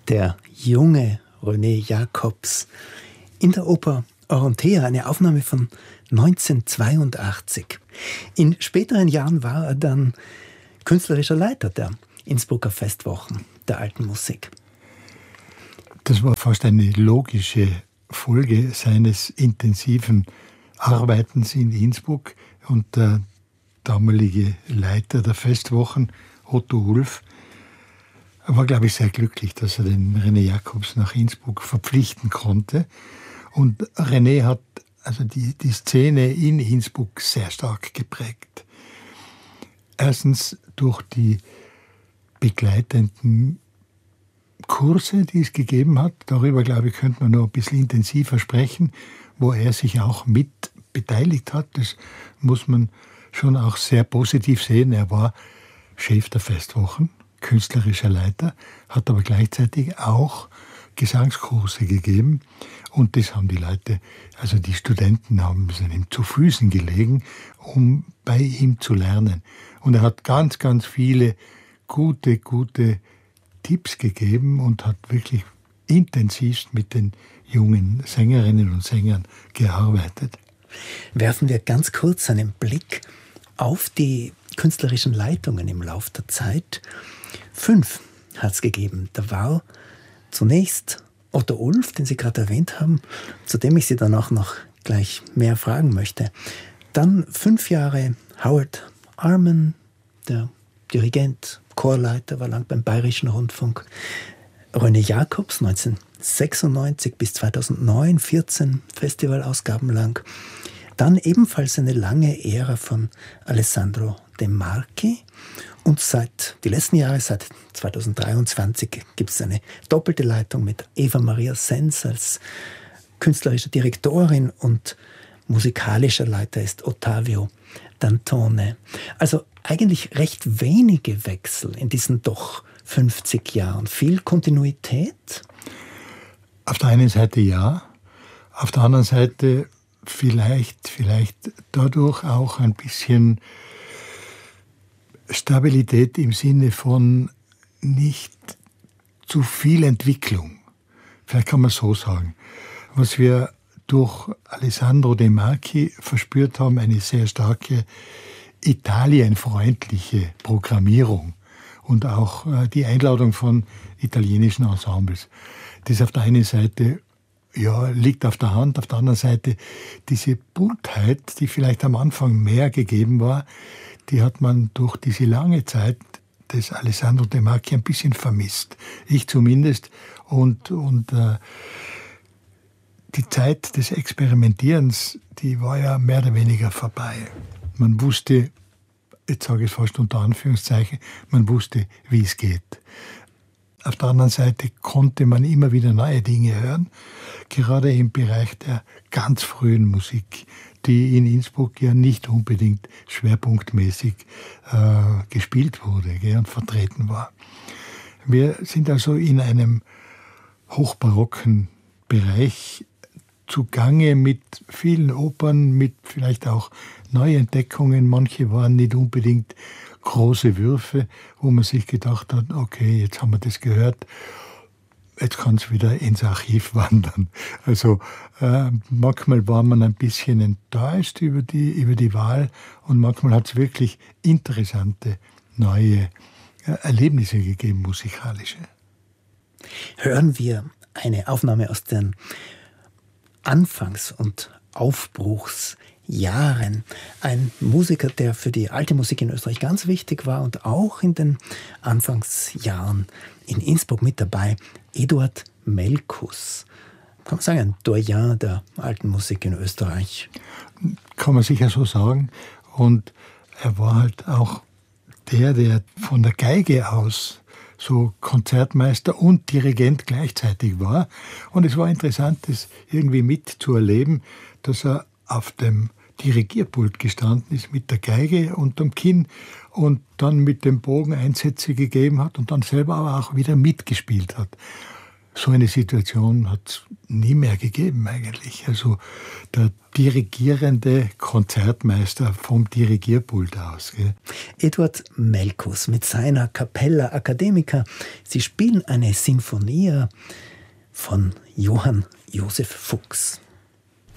Der junge René Jacobs in der Oper Orontea, eine Aufnahme von 1982. In späteren Jahren war er dann künstlerischer Leiter der Innsbrucker Festwochen der alten Musik. Das war fast eine logische Folge seines intensiven Arbeitens in Innsbruck, und der damalige Leiter der Festwochen, Otto Wulff, war, glaube ich, sehr glücklich, dass er den René Jacobs nach Innsbruck verpflichten konnte. Und René hat also die Szene in Innsbruck sehr stark geprägt. Erstens durch die begleitenden Kurse, die es gegeben hat. Darüber, glaube ich, könnte man noch ein bisschen intensiver sprechen, wo er sich auch mit beteiligt hat. Das muss man schon auch sehr positiv sehen. Er war Chef der Festwochen, künstlerischer Leiter, hat aber gleichzeitig auch Gesangskurse gegeben. Und das haben die Leute, also die Studenten, haben es ihm zu Füßen gelegen, um bei ihm zu lernen. Und er hat ganz, ganz viele gute Tipps gegeben und hat wirklich intensivst mit den jungen Sängerinnen und Sängern gearbeitet. Werfen wir ganz kurz einen Blick auf die künstlerischen Leitungen im Laufe der Zeit. 5 hat es gegeben. Da war zunächst Otto Wulff, den Sie gerade erwähnt haben, zu dem ich Sie dann auch noch gleich mehr fragen möchte. Dann 5 Jahre Howard Arman, der Dirigent, Chorleiter, war lang beim Bayerischen Rundfunk. René Jacobs, 1996 bis 2009, 14 Festivalausgaben lang. Dann ebenfalls eine lange Ära von Alessandro De Marchi. Und die letzten Jahre, seit 2023, gibt es eine doppelte Leitung mit Eva Maria Sens als künstlerische Direktorin, und musikalischer Leiter ist Ottavio Dantone. Also eigentlich recht wenige Wechsel in diesen doch 50 Jahren. Viel Kontinuität? Auf der einen Seite ja, auf der anderen Seite vielleicht dadurch auch ein bisschen Stabilität im Sinne von nicht zu viel Entwicklung. Vielleicht kann man so sagen. Was wir durch Alessandro De Marchi verspürt haben, eine sehr starke italienfreundliche Programmierung und auch die Einladung von italienischen Ensembles. Das auf der einen Seite liegt auf der Hand, auf der anderen Seite diese Buntheit, die vielleicht am Anfang mehr gegeben war, die hat man durch diese lange Zeit des Alessandro De Marchi ein bisschen vermisst. Ich zumindest. Und die Zeit des Experimentierens, die war ja mehr oder weniger vorbei. Man wusste, jetzt sage ich es fast unter Anführungszeichen, man wusste, wie es geht. Auf der anderen Seite konnte man immer wieder neue Dinge hören, gerade im Bereich der ganz frühen Musik, die in Innsbruck ja nicht unbedingt schwerpunktmäßig gespielt wurde und vertreten war. Wir sind also in einem hochbarocken Bereich zugange mit vielen Opern, mit vielleicht auch Neuentdeckungen. Manche waren nicht unbedingt große Würfe, wo man sich gedacht hat, okay, jetzt haben wir das gehört, jetzt kann es wieder ins Archiv wandern. Also manchmal war man ein bisschen enttäuscht über die Wahl, und manchmal hat es wirklich interessante neue Erlebnisse gegeben, musikalische. Hören wir eine Aufnahme aus den Anfangs- und Aufbruchsjahren. Ein Musiker, der für die alte Musik in Österreich ganz wichtig war und auch in den Anfangsjahren in Innsbruck mit dabei, Eduard Melkus. Kann man sagen, ein Doyen der alten Musik in Österreich. Kann man sicher so sagen. Und er war halt auch der von der Geige aus so Konzertmeister und Dirigent gleichzeitig war. Und es war interessant, das irgendwie mitzuerleben, dass er auf dem Dirigierpult gestanden ist mit der Geige unterm Kinn und dann mit dem Bogen Einsätze gegeben hat und dann selber aber auch wieder mitgespielt hat. So eine Situation hat es nie mehr gegeben eigentlich. Also der dirigierende Konzertmeister vom Dirigierpult aus. Gell? Eduard Melkus mit seiner Capella Academica. Sie spielen eine Sinfonia von Johann Josef Fuchs.